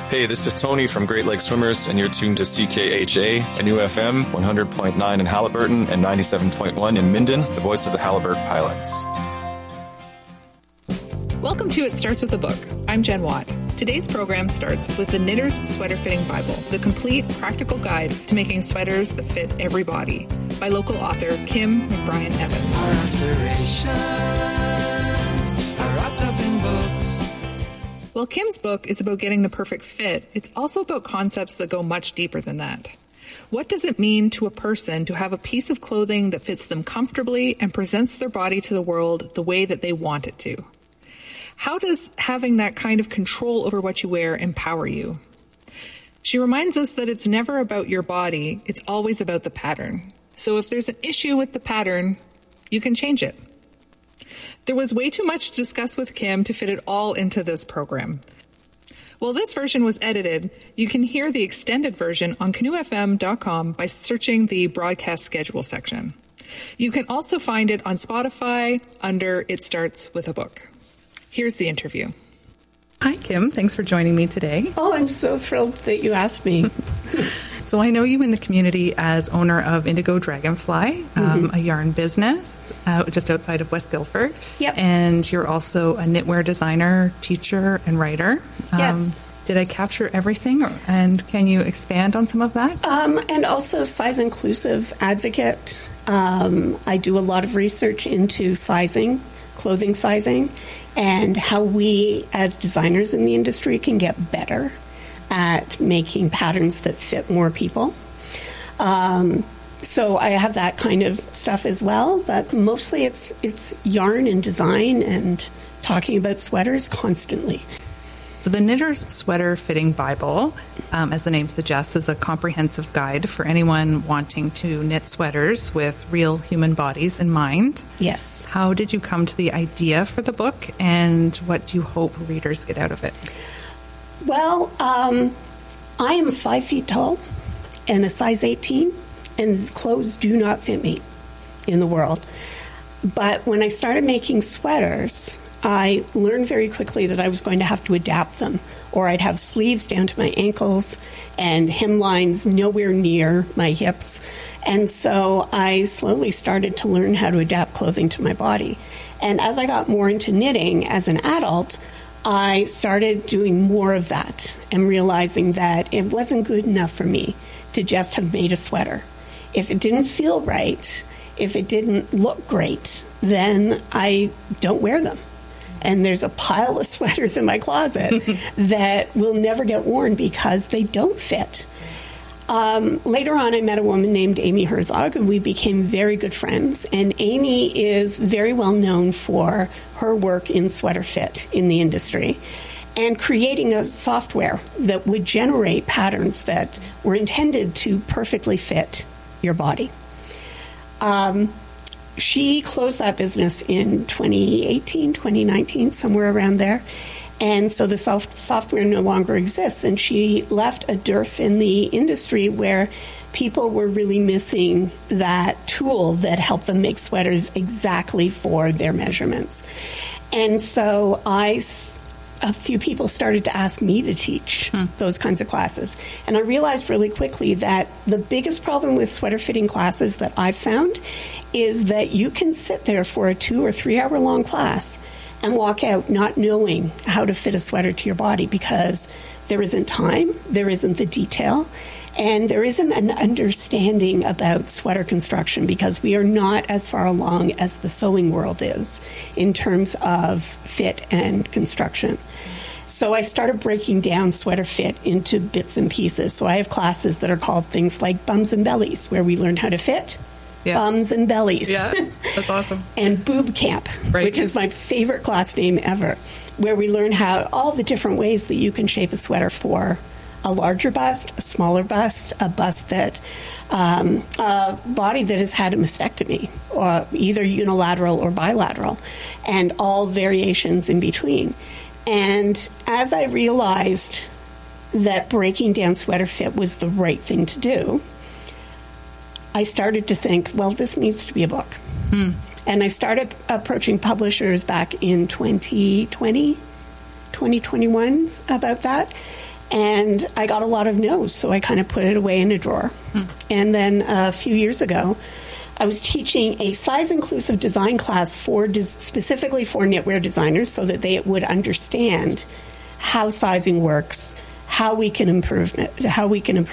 Hey, this is Tony from Great Lakes Swimmers, and you're tuned to CKHA, NUFM, 100.9 in Haliburton and 97.1 in Minden, the voice of the Halliburton Pilots. Welcome to It Starts With a Book. I'm Jen Watt. Today's program starts with the Knitter's Sweater Fitting Bible, the complete practical guide to making sweaters that fit every body, by local author Kim McBrien Evans. Our aspirations are wrapped up in books. While Kim's book is about getting the perfect fit, it's also about concepts that go much deeper than that. What does it mean to a person to have a piece of clothing that fits them comfortably and presents their body to the world the way that they want it to? How does having that kind of control over what you wear empower you? She reminds us that it's never about your body, it's always about the pattern. So if there's an issue with the pattern, you can change it. There was way too much to discuss with Kim to fit it all into this program. While this version was edited, you can hear the extended version on canoefm.com by searching the broadcast schedule section. You can also find it on Spotify under It Starts With a Book. Here's the interview. Hi, Kim. Thanks for joining me today. Oh, I'm so thrilled that you asked me. So I know you in the community as owner of Indigo Dragonfly, a yarn business just outside of West Guildford. Yep. And you're also a knitwear designer, teacher, and writer. Yes. Did I capture everything? And can you expand on some of that? And also size inclusive advocate. I do a lot of research into sizing, clothing sizing, and how we as designers in the industry can get better at making patterns that fit more people. So I have that kind of stuff as well, but mostly it's yarn and design and talking about sweaters constantly. So the Knitter's Sweater Fitting Bible, as the name suggests, is a comprehensive guide for anyone wanting to knit sweaters with real human bodies in mind. Yes. How did you come to the idea for the book, and what do you hope readers get out of it? Well, I am 5 feet tall and a size 18, and clothes do not fit me in the world. But when I started making sweaters, I learned very quickly that I was going to have to adapt them, or I'd have sleeves down to my ankles and hemlines nowhere near my hips. And so I slowly started to learn how to adapt clothing to my body. And as I got more into knitting as an adult, I started doing more of that and realizing that it wasn't good enough for me to just have made a sweater. If it didn't feel right, if it didn't look great, then I don't wear them. And there's a pile of sweaters in my closet that will never get worn because they don't fit. Later on, I met a woman named Amy Herzog, and we became very good friends. And Amy is very well known for her work in sweater fit in the industry and creating a software that would generate patterns that were intended to perfectly fit your body. She closed that business in 2018, 2019, somewhere around there. And so the software no longer exists. And she left a dearth in the industry where people were really missing that tool that helped them make sweaters exactly for their measurements. And so a few people started to ask me to teach those kinds of classes. And I realized really quickly that the biggest problem with sweater fitting classes that I've found is that you can sit there for a 2 or 3 hour long class and walk out not knowing how to fit a sweater to your body because there isn't time, there isn't the detail, and there isn't an understanding about sweater construction because we are not as far along as the sewing world is in terms of fit and construction. So I started breaking down sweater fit into bits and pieces. So I have classes that are called things like Bums and Bellies, where we learn how to fit. Yeah. Bums and Bellies. Yeah, that's awesome. And Boob Camp, right, which is my favorite class name ever, where we learn how all the different ways that you can shape a sweater for a larger bust, a smaller bust, a bust that, a body that has had a mastectomy, or either unilateral or bilateral, and all variations in between. And as I realized that breaking down sweater fit was the right thing to do, I started to think, well, this needs to be a book. And I started approaching publishers back in 2020, 2021 about that. And I got a lot of no's, so I kind of put it away in a drawer. And then a few years ago, I was teaching a size-inclusive design class specifically for knitwear designers so that they would understand how sizing works, how we can improve it, and how we can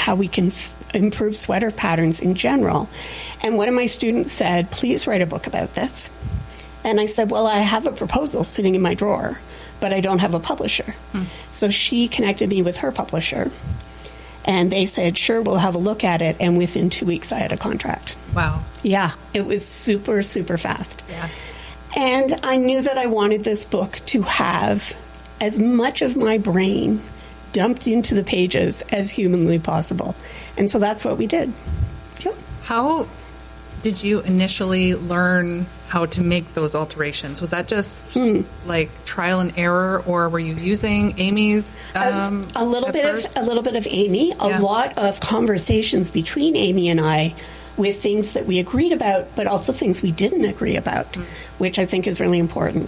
improve sweater patterns in general. And one of my students said, please write a book about this. And I said, well, I have a proposal sitting in my drawer, but I don't have a publisher. So she connected me with her publisher. And they said, sure, we'll have a look at it. And within 2 weeks, I had a contract. Wow. Yeah, it was super, super fast. Yeah. And I knew that I wanted this book to have as much of my brain dumped into the pages as humanly possible. And so that's what we did. Yep. How did you initially learn how to make those alterations? Was that just like trial and error, or were you using Amy's? A little bit of Amy. A lot of conversations between Amy and I, with things that we agreed about, but also things we didn't agree about, which I think is really important.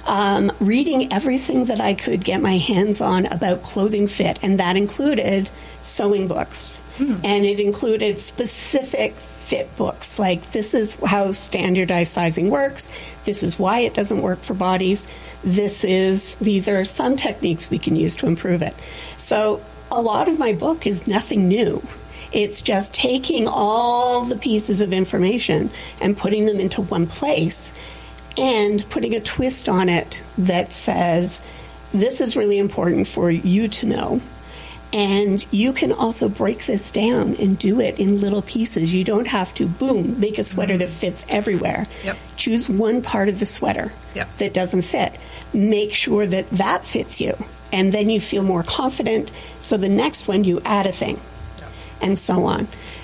Reading everything that I could get my hands on about clothing fit, and that included sewing books, and it included specific fit books, like this is how standardized sizing works, this is why it doesn't work for bodies, these are some techniques we can use to improve it. So a lot of my book is nothing new. It's just taking all the pieces of information and putting them into one place and putting a twist on it that says, this is really important for you to know. And you can also break this down and do it in little pieces. You don't have to, boom, make a sweater that fits everywhere. Yep. Choose one part of the sweater that doesn't fit. Make sure that that fits you. And then you feel more confident. So the next one, you add a thing. And so on.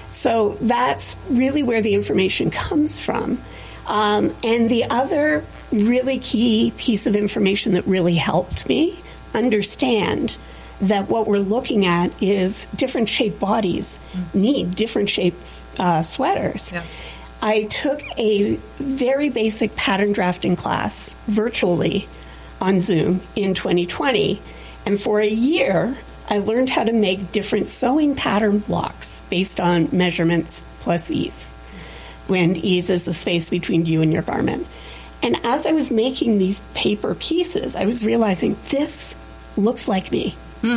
So that's really where the information comes from. And the other really key piece of information that really helped me understand that what we're looking at is different shaped bodies need different shaped sweaters. Yeah. I took a very basic pattern drafting class virtually on Zoom in 2020, and for a year I learned how to make different sewing pattern blocks based on measurements plus ease, when ease is the space between you and your garment. And as I was making these paper pieces, I was realizing this looks like me.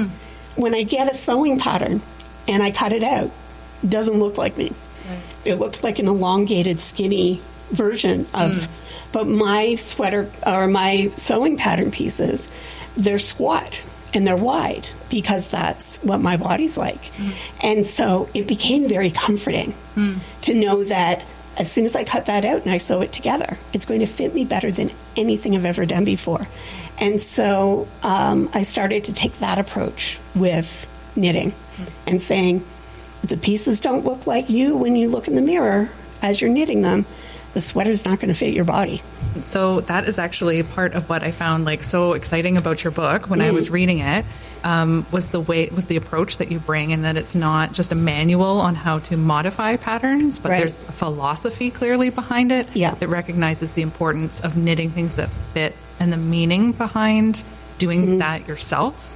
When I get a sewing pattern and I cut it out, it doesn't look like me. Right. It looks like an elongated, skinny version of, but my sweater or my sewing pattern pieces, they're squat and they're wide because that's what my body's like. And so it became very comforting to know that as soon as I cut that out and I sew it together, it's going to fit me better than anything I've ever done before. And so I started to take that approach with knitting and saying, the pieces don't look like you when you look in the mirror as you're knitting them. The sweater's not going to fit your body. So that is actually part of what I found like so exciting about your book when I was reading it, was the approach that you bring, and that it's not just a manual on how to modify patterns, but there's a philosophy clearly behind it that recognizes the importance of knitting things that fit and the meaning behind doing that yourself.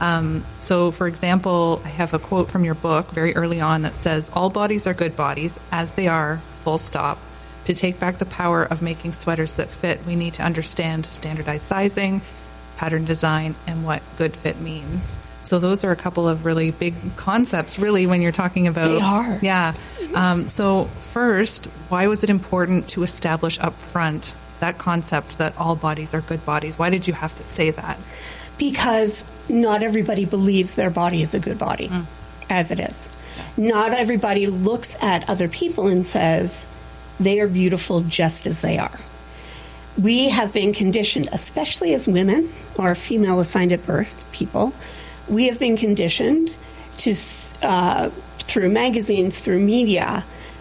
So, for example, I have a quote from your book very early on that says, "All bodies are good bodies, as they are, full stop. To take back the power of making sweaters that fit, we need to understand standardized sizing, pattern design, and what good fit means." So those are a couple of really big concepts, really, when you're talking about... They are. Yeah. So first, why was it important to establish up front that concept that all bodies are good bodies? Why did you have to say that? Because not everybody believes their body is a good body, as it is. Not everybody looks at other people and says, they are beautiful just as they are. We have been conditioned, especially as women or female assigned at birth people, we have been conditioned to, through magazines, through media,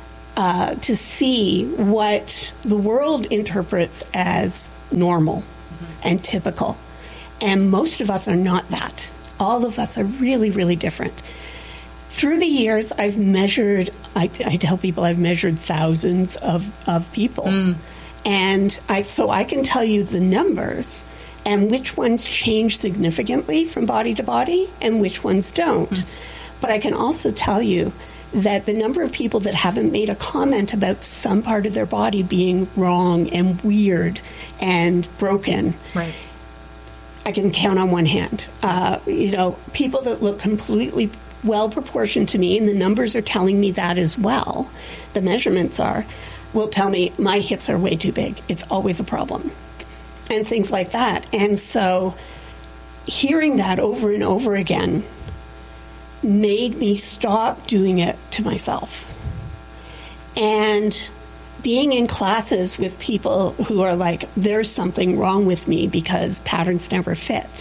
to see what the world interprets as normal and typical. And most of us are not that. All of us are really, really different. Through the years, I've measured, I tell people I've measured thousands of people. And so I can tell you the numbers. and which ones change significantly from body to body and which ones don't. But I can also tell you that the number of people that haven't made a comment about some part of their body being wrong and weird and broken, Right. I can count on one hand. People that look completely well proportioned to me, and the numbers are telling me that as well, the measurements will tell me my hips are way too big. It's always a problem. And things like that. And so hearing that over and over again made me stop doing it to myself. And being in classes with people who are like, there's something wrong with me because patterns never fit,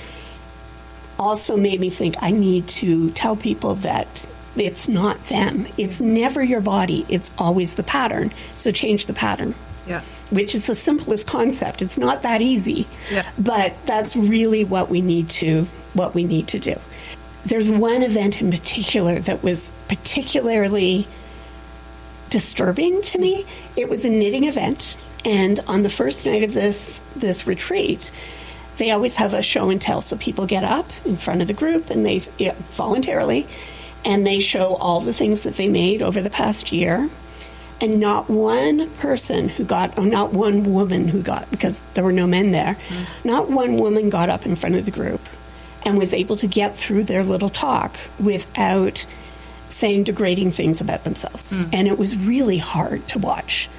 also made me think I need to tell people that it's not them. It's never your body. It's always the pattern. So change the pattern. Yeah. Which is the simplest concept. It's not that easy, Yeah. but that's really what we need to do. There's one event in particular that was particularly disturbing to me. It was a knitting event, and on the first night of this retreat, they always have a show and tell. So people get up in front of the group and they voluntarily, and they show all the things that they made over the past year. And not one person not one woman who got, because there were no men there, not one woman got up in front of the group and was able to get through their little talk without saying degrading things about themselves. And it was really hard to watch.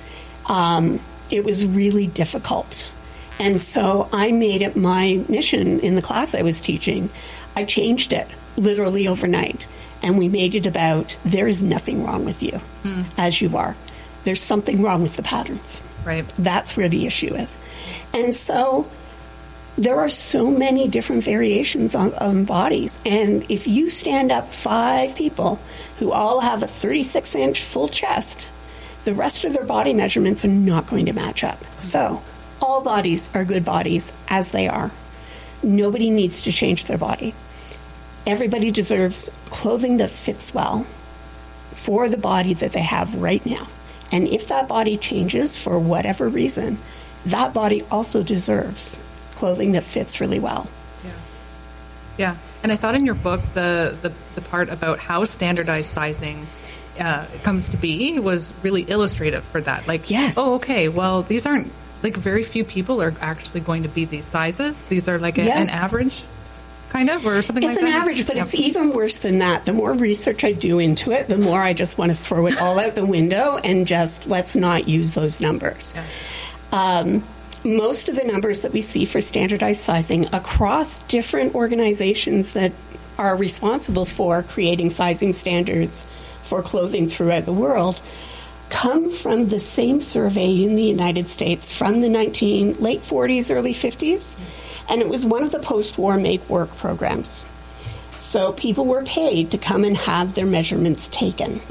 It was really difficult. And so I made it my mission in the class I was teaching. I changed it literally overnight. And we made it about, there is nothing wrong with you as you are. There's something wrong with the patterns. Right. That's where the issue is. And so there are so many different variations on bodies. And if you stand up 5 people who all have a 36-inch full chest, the rest of their body measurements are not going to match up. So all bodies are good bodies as they are. Nobody needs to change their body. Everybody deserves clothing that fits well for the body that they have right now. And if that body changes for whatever reason, that body also deserves clothing that fits really well. Yeah. And I thought in your book, the part about how standardized sizing comes to be was really illustrative for that. Like, yes. Oh, okay, well, these aren't, like, very few people are actually going to be these sizes. These are like an average, kind of, or something like that? It's an average, but it's even worse than that. The more research I do into it, the more I just want to throw it all out the window and just let's not use those numbers. Yeah. Most of the numbers that we see for standardized sizing across different organizations that are responsible for creating sizing standards for clothing throughout the world come from the same survey in the United States from the late 40s, early 50s. And it was one of the post-war Make Work programs. So people were paid to come and have their measurements taken.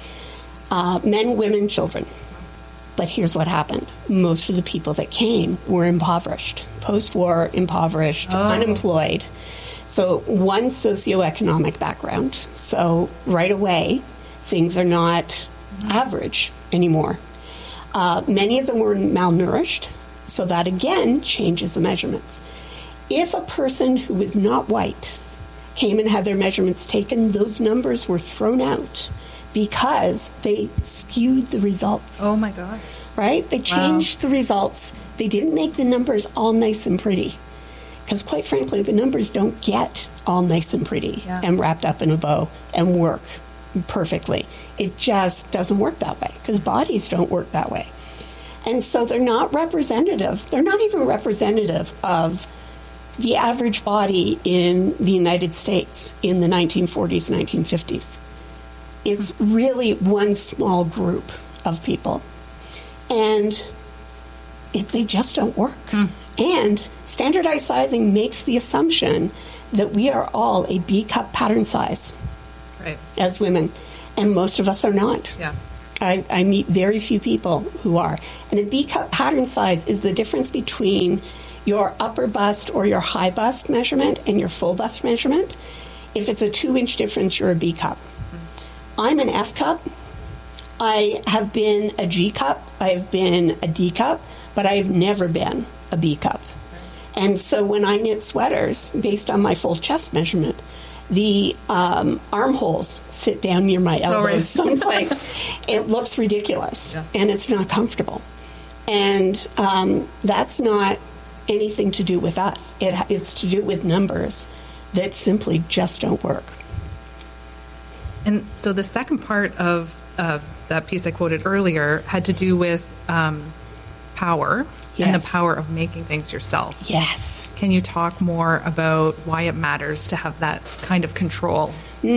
Men, women, children. But here's what happened. Most of the people that came were impoverished. Post-war, impoverished, unemployed. So one socioeconomic background. So right away, things are not average anymore. Many of them were malnourished. So that, again, changes the measurements. If a person who was not white came and had their measurements taken, those numbers were thrown out because they skewed the results. Oh, my gosh. Right? They changed the results. They didn't make the numbers all nice and pretty. Because quite frankly, the numbers don't get all nice and pretty and wrapped up in a bow and work perfectly. It just doesn't work that way because bodies don't work that way. And so they're not representative. They're not even representative of the average body in the United States in the 1940s, 1950s. It's really one small group of people. And they just don't work. And standardized sizing makes the assumption that we are all a B-cup pattern size as women. And most of us are not. Yeah. I meet very few people who are. And a B-cup pattern size is the difference between your upper bust or your high bust measurement and your full bust measurement. If it's a 2-inch difference, you're a B-cup. I'm an F-cup. I have been a G-cup. I have been a D-cup. But I have never been a B-cup. And so when I knit sweaters, based on my full chest measurement, the armholes sit down near my elbows someplace. It looks ridiculous, and it's not comfortable. And that's not anything to do with us. It's to do with numbers that simply just don't work. And so the second part of that piece I quoted earlier had to do with power. Yes. And the power of making things yourself. Yes. Can you talk more about why it matters to have that kind of control?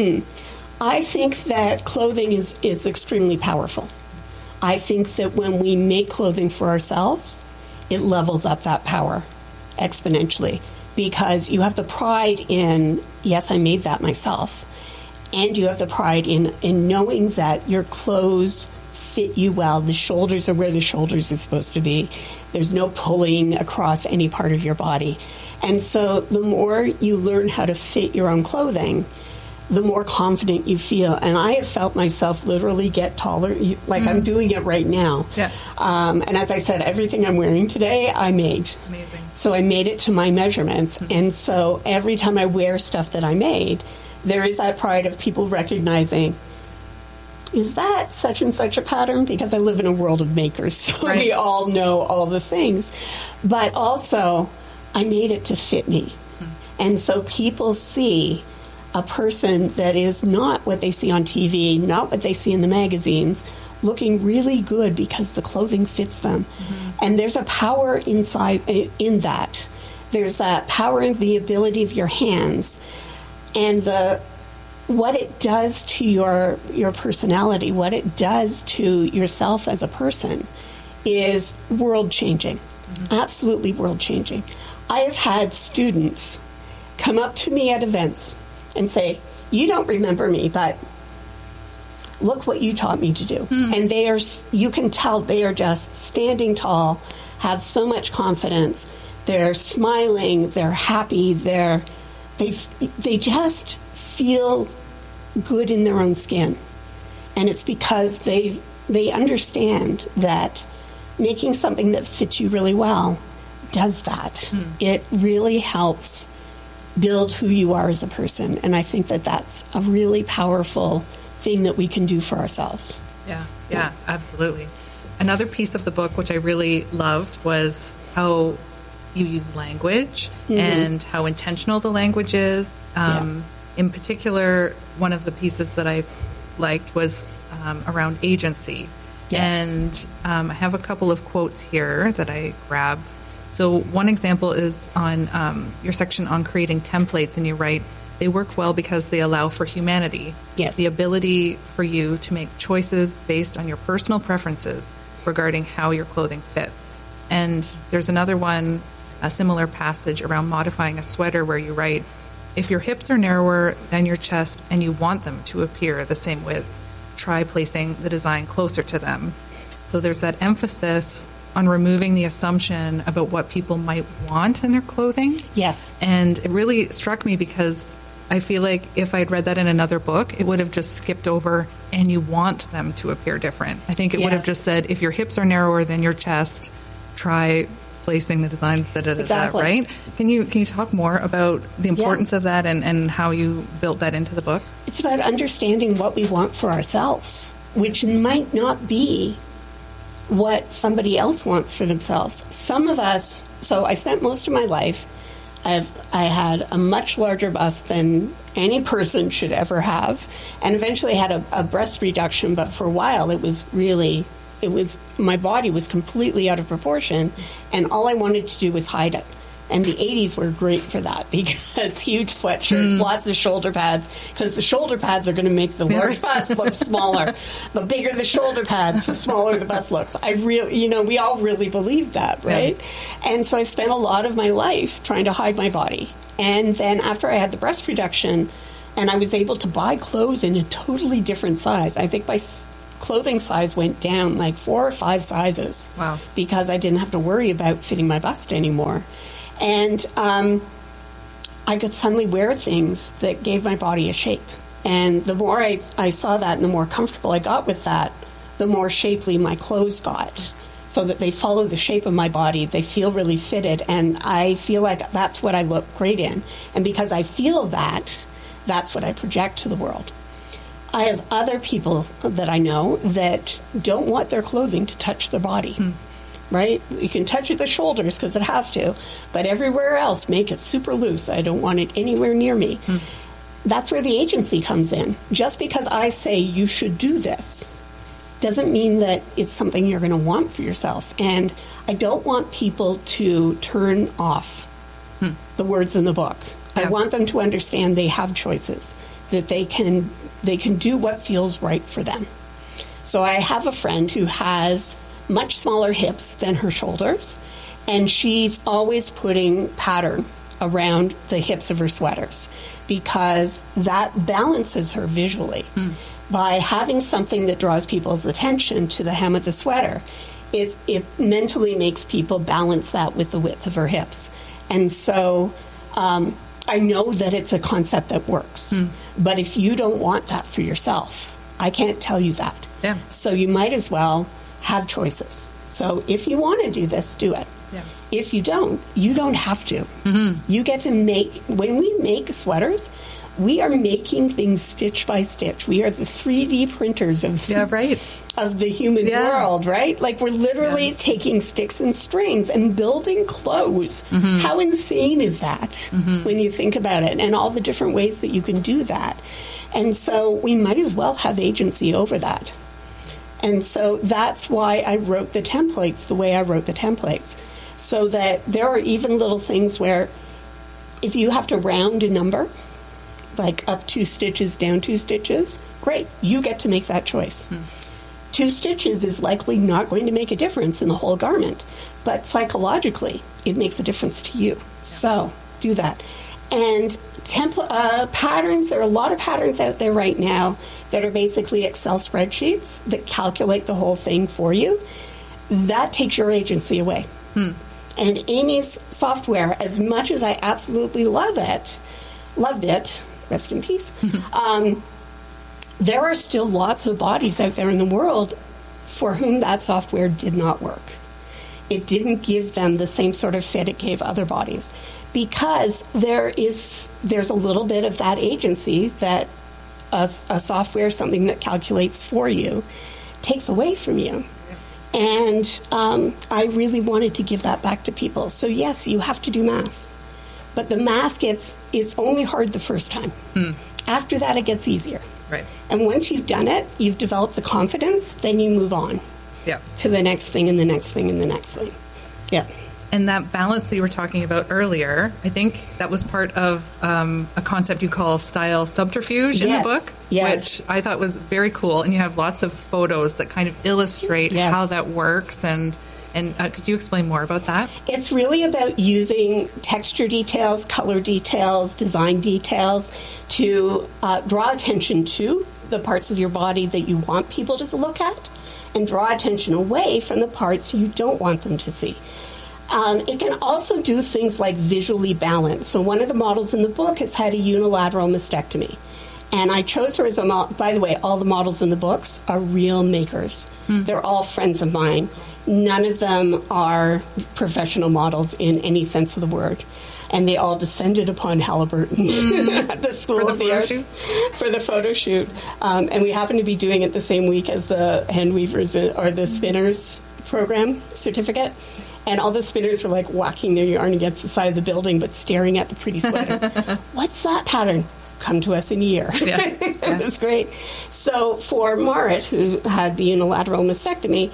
I think that clothing is extremely powerful. I think that when we make clothing for ourselves, it levels up that power exponentially, because you have the pride in, yes, I made that myself, and you have the pride in knowing that your clothes fit you well. The shoulders are where the shoulders are supposed to be. There's no pulling across any part of your body. And so the more you learn how to fit your own clothing, the more confident you feel. And I have felt myself literally get taller, like I'm doing it right now. Yeah. And as I said, everything I'm wearing today, I made. Amazing. So I made it to my measurements. And so every time I wear stuff that I made, there is that pride of people recognizing, is that such and such a pattern? Because I live in a world of makers, so Right. we all know all the things. But also, I made it to fit me. And so people see a person that is not what they see on TV, not what they see in the magazines, looking really good because the clothing fits them. And there's a power inside in that. There's that power in the ability of your hands, and what it does to your personality, what it does to yourself as a person, is world-changing, absolutely world-changing. I have had students come up to me at events and say, you don't remember me, but look what you taught me to do. And you can tell they are just standing tall, have so much confidence, they're smiling, they're happy, they just feel good in their own skin. And it's because they understand that making something that fits you really well does that. It really helps build who you are as a person. And I think that that's a really powerful thing that we can do for ourselves. Yeah, absolutely. Another piece of the book which I really loved was how you use language and how intentional the language is. In particular, one of the pieces that I liked was around agency. Yes. And I have a couple of quotes here that I grabbed. So one example is on your section on creating templates, and you write, they work well because they allow for humanity. Yes. The ability for you to make choices based on your personal preferences regarding how your clothing fits. And there's another one, a similar passage around modifying a sweater, where you write, if your hips are narrower than your chest and you want them to appear the same width, try placing the design closer to them. So there's that emphasis on removing the assumption about what people might want in their clothing. Yes. And it really struck me because I feel like if I'd read that in another book, it would have just skipped over, and you want them to appear different. I think it would have Yes. just said, if your hips are narrower than your chest, try placing the design, Exactly. right? Can you talk more about the importance of that and how you built that into the book? It's about understanding what we want for ourselves, which might not be what somebody else wants for themselves. Some of us, so I spent most of my life, I had a much larger bust than any person should ever have, and eventually had a breast reduction, but for a while my body was completely out of proportion, and all I wanted to do was hide it. And the 80s were great for that, because huge sweatshirts, lots of shoulder pads, because the shoulder pads are going to make the large bust look smaller. The bigger the shoulder pads, the smaller the bust looks. We all really believed that, right? Yeah. And so I spent a lot of my life trying to hide my body. And then after I had the breast reduction, and I was able to buy clothes in a totally different size, I think my clothing size went down like 4 or 5 sizes. Wow. Because I didn't have to worry about fitting my bust anymore. And I could suddenly wear things that gave my body a shape. And the more I saw that and the more comfortable I got with that, the more shapely my clothes got. so that they follow the shape of my body. They feel really fitted, and I feel like that's what I look great in. And because I feel that, that's what I project to the world. I have other people that I know that don't want their clothing to touch their body. Right? You can touch at the shoulders because it has to, but everywhere else, make it super loose. I don't want it anywhere near me. That's where the agency comes in. Just because I say you should do this doesn't mean that it's something you're going to want for yourself. And I don't want people to turn off the words in the book. Yeah. I want them to understand they have choices, that they can do what feels right for them. So I have a friend who has much smaller hips than her shoulders, and she's always putting pattern around the hips of her sweaters because that balances her visually. By having something that draws people's attention to the hem of the sweater, it mentally makes people balance that with the width of her hips. And so I know that it's a concept that works, but if you don't want that for yourself, I can't tell you that. Yeah. So you might as well have choices. So if you want to do this, do it. Yeah. If you don't have to. You get to make, when we make sweaters, we are making things stitch by stitch. We are the 3D printers of of the human world, right? Like we're literally taking sticks and strings and building clothes. How insane is that when you think about it, and all the different ways that you can do that. And so we might as well have agency over that. And so that's why I wrote the templates the way I wrote the templates, so that there are even little things where if you have to round a number, like up 2 stitches, down 2 stitches, great, you get to make that choice. 2 stitches is likely not going to make a difference in the whole garment, but psychologically, it makes a difference to you. So do that. And patterns, there are a lot of patterns out there right now that are basically Excel spreadsheets that calculate the whole thing for you. That takes your agency away. And Amy's software, as much as I absolutely loved it, rest in peace, there are still lots of bodies out there in the world for whom that software did not work. It didn't give them the same sort of fit it gave other bodies, because there's a little bit of that agency that a software, something that calculates for you, takes away from you. And I really wanted to give that back to people. So yes, you have to do math, but the math is only hard the first time. After that, it gets easier. Right. And once you've done it, you've developed the confidence, then you move on to the next thing and the next thing and the next thing. Yeah. And that balance that you were talking about earlier, I think that was part of a concept you call style subterfuge in the book, which I thought was very cool. And you have lots of photos that kind of illustrate how that works. And could you explain more about that? It's really about using texture details, color details, design details to draw attention to the parts of your body that you want people to look at and draw attention away from the parts you don't want them to see. It can also do things like visually balance. So one of the models in the book has had a unilateral mastectomy. And I chose her as a model. By the way, all the models in the books are real makers. They're all friends of mine. None of them are professional models in any sense of the word. And they all descended upon Halliburton at the School of the Arts for the photo shoot. And we happen to be doing it the same week as the hand weavers or the spinners program certificate. And all the spinners were like whacking their yarn against the side of the building, but staring at the pretty sweaters. What's that pattern? Come to us in a year. It was great. So for Marit, who had the unilateral mastectomy,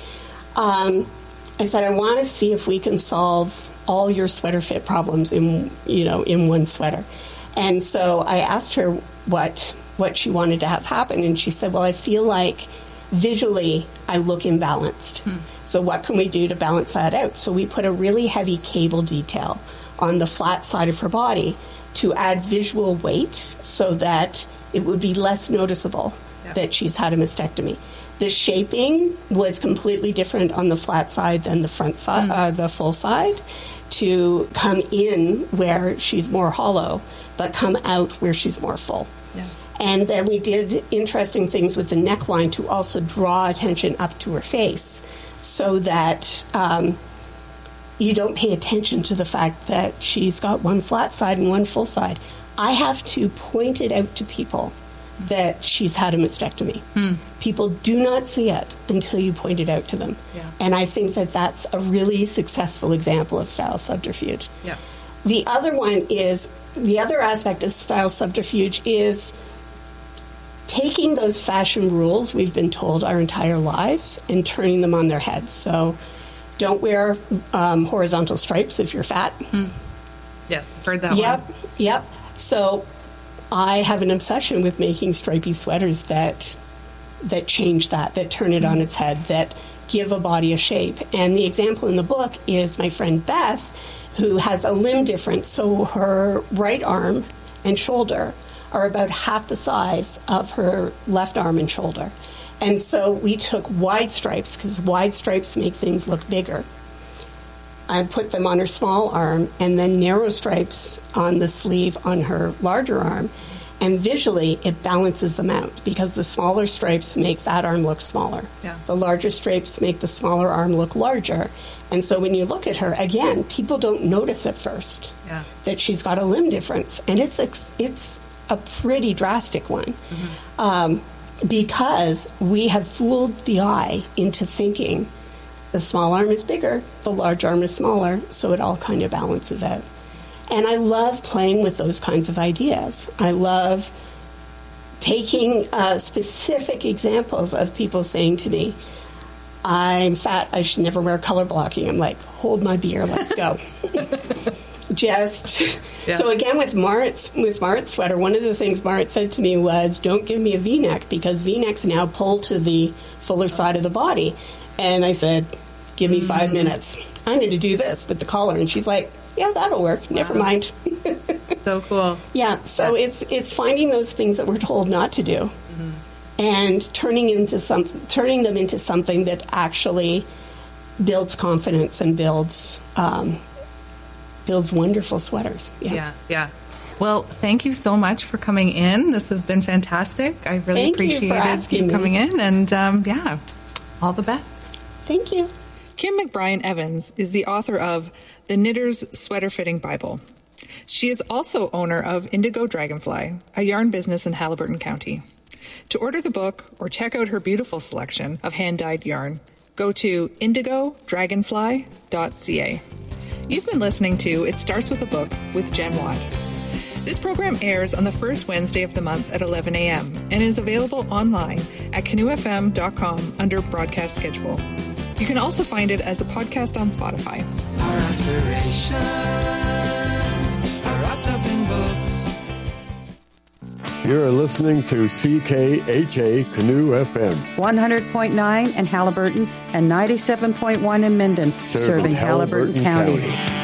I said, I want to see if we can solve all your sweater fit problems in one sweater. And so I asked her what she wanted to have happen, and she said, well, I feel like visually I look imbalanced. So what can we do to balance that out? So we put a really heavy cable detail on the flat side of her body to add visual weight so that it would be less noticeable that she's had a mastectomy. The shaping was completely different on the flat side than the front side, the full side, to come in where she's more hollow, but come out where she's more full. Yeah. And then we did interesting things with the neckline to also draw attention up to her face so that you don't pay attention to the fact that she's got one flat side and one full side. I have to point it out to people that she's had a mastectomy. People do not see it until you point it out to them. Yeah. And I think that that's a really successful example of style subterfuge. Yeah. The other one is, the other aspect of style subterfuge is taking those fashion rules we've been told our entire lives and turning them on their heads. So don't wear horizontal stripes if you're fat. Yes, heard that Yep, one. yep. So I have an obsession with making stripy sweaters that change that turn it on its head, that give a body a shape. And the example in the book is my friend Beth, who has a limb difference. So her right arm and shoulder are about half the size of her left arm and shoulder. And so we took wide stripes, because wide stripes make things look bigger. I put them on her small arm, and then narrow stripes on the sleeve on her larger arm. And visually, it balances them out, because the smaller stripes make that arm look smaller. Yeah. The larger stripes make the smaller arm look larger. And so when you look at her, again, people don't notice at first that she's got a limb difference. And it's a pretty drastic one. Because we have fooled the eye into thinking the small arm is bigger, the large arm is smaller, so it all kind of balances out. And I love playing with those kinds of ideas. I love taking specific examples of people saying to me, I'm fat, I should never wear color blocking. I'm like, hold my beer, let's go. So again, with Mart's sweater, one of the things Mart said to me was, don't give me a V-neck, because V-necks now pull to the fuller side of the body. And I said, give me 5 minutes. I'm going to do this with the collar. And she's like, yeah, that'll work. Wow. Never mind. So cool. Yeah, so it's finding those things that we're told not to do and turning them into something that actually builds confidence and builds wonderful sweaters. Yeah. Well, thank you so much for coming in. This has been fantastic. I really appreciated you coming in. And all the best. Thank you. Kim McBrien Evans is the author of The Knitter's Sweater Fitting Bible. She is also owner of Indigo Dragonfly, a yarn business in Haliburton County. To order the book or check out her beautiful selection of hand-dyed yarn, go to indigodragonfly.ca. You've been listening to It Starts With a Book with Jen Watt. This program airs on the first Wednesday of the month at 11 a.m. and is available online at canoefm.com under broadcast schedule. You can also find it as a podcast on Spotify. Our aspirations are wrapped up in books. You're listening to CKHA Canoe FM. 100.9 in Haliburton and 97.1 in Minden, serving Haliburton County.